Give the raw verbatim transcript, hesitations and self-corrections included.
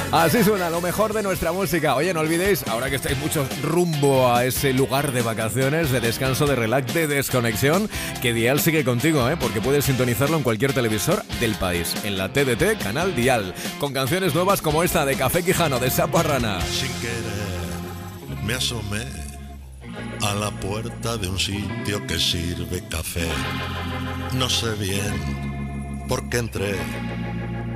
Así suena lo mejor de nuestra música. Oye, no olvidéis, ahora que estáis muchos rumbo a ese lugar de vacaciones, de descanso, de relax, de desconexión, que Dial sigue contigo, ¿eh? Porque puedes sintonizarlo en cualquier televisor del país. En la T D T, canal Dial. Con canciones nuevas como esta de Café Quijano, de Sapo Arrana. Sin querer me asomé a la puerta de un sitio que sirve café. No sé bien por qué entré,